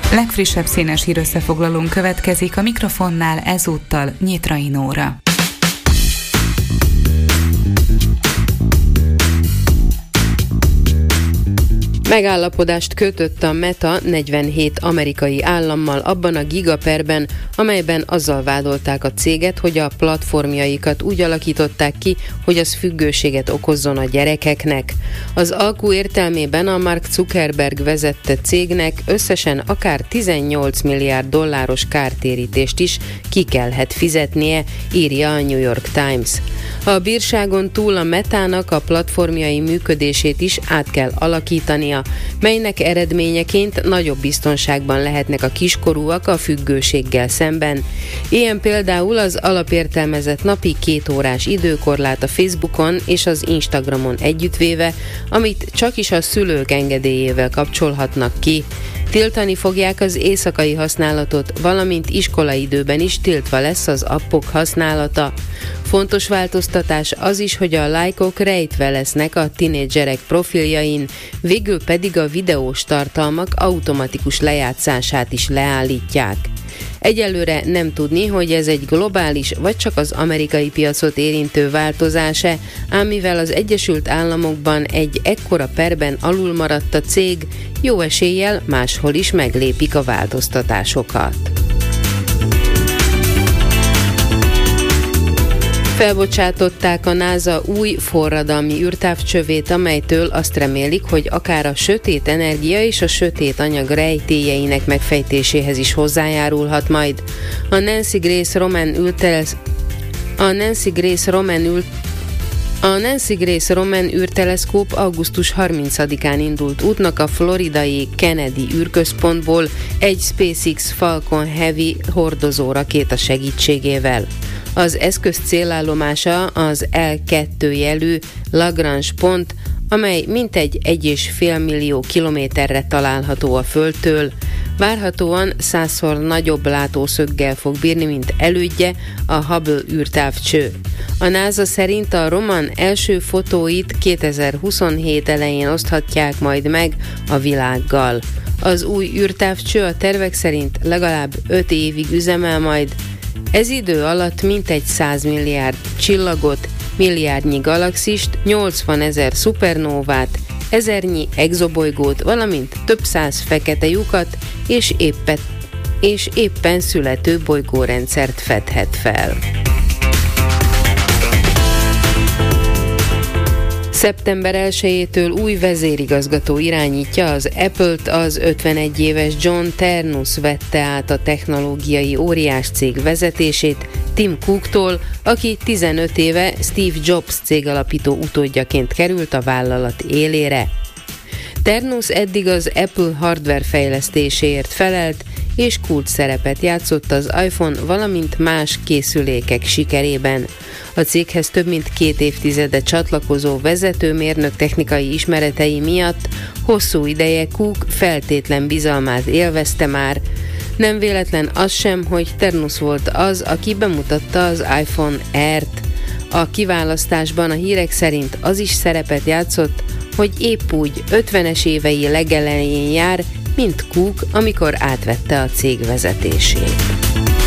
Legfrissebb színes hírösszefoglalónk következik, a mikrofonnál ezúttal Nyitrai Nóra. Megállapodást kötött a Meta 47 amerikai állammal abban a gigaperben, amelyben azzal vádolták a céget, hogy a platformjaikat úgy alakították ki, hogy az függőséget okozzon a gyerekeknek. Az alkú értelmében a Mark Zuckerberg vezette cégnek összesen akár 18 milliárd dolláros kártérítést is ki kellett fizetnie, írja a New York Times. A bírságon túl a Metának a platformjai működését is át kell alakítania, melynek eredményeként nagyobb biztonságban lehetnek a kiskorúak a függőséggel szemben. Ilyen például az alapértelmezett napi 2 órás időkorlát a Facebookon és az Instagramon együttvéve, amit csak is a szülők engedélyével kapcsolhatnak ki. Tiltani fogják az éjszakai használatot, valamint iskolaidőben is tiltva lesz az appok használata. Fontos változtatás az is, hogy a lájkok rejtve lesznek a tinédzserek profiljain, végül pedig a videós tartalmak automatikus lejátszását is leállítják. Egyelőre nem tudni, hogy ez egy globális vagy csak az amerikai piacot érintő változás-e, ám mivel az Egyesült Államokban egy ekkora perben alul maradt a cég, jó eséllyel máshol is meglépik a változtatásokat. Felbocsátották a NASA új forradalmi űrtávcsövét, amelytől azt remélik, hogy akár a sötét energia és a sötét anyag rejtélyeinek megfejtéséhez is hozzájárulhat majd. A Nancy Grace Roman űrteleszkóp augusztus 30-án indult útnak a floridai Kennedy űrközpontból egy SpaceX Falcon Heavy hordozó rakéta segítségével. Az eszköz célállomása az L2 jelű Lagrange pont, amely mintegy 1,5 millió kilométerre található a Földtől. Várhatóan 100-szor nagyobb látószöggel fog bírni, mint elődje, a Hubble űrtávcső. A NASA szerint a roman első fotóit 2027 elején oszthatják majd meg a világgal. Az új űrtávcső a tervek szerint legalább 5 évig üzemel majd. Ez idő alatt mintegy 100 milliárd csillagot, milliárdnyi galaxist, 80 000 szupernóvát, 1000-nyi exobolygót, valamint több száz fekete lyukat és éppen születő bolygórendszert fedhet fel. Szeptember 1-től új vezérigazgató irányítja az Apple-t, az 51 éves John Ternus vette át a technológiai óriás cég vezetését Tim Cooktól, aki 15 éve Steve Jobs cégalapító utódjaként került a vállalat élére. Ternus eddig az Apple hardware fejlesztéséért felelt, és kulcs szerepet játszott az iPhone, valamint más készülékek sikerében. A céghez több mint 2 évtizede csatlakozó vezetőmérnök technikai ismeretei miatt hosszú ideje Cook feltétlen bizalmát élvezte már. Nem véletlen az sem, hogy Ternus volt az, aki bemutatta az iPhone Air-t. A kiválasztásban a hírek szerint az is szerepet játszott, hogy épp úgy 50-es évei legelején jár, mint Cook, amikor átvette a cég vezetését.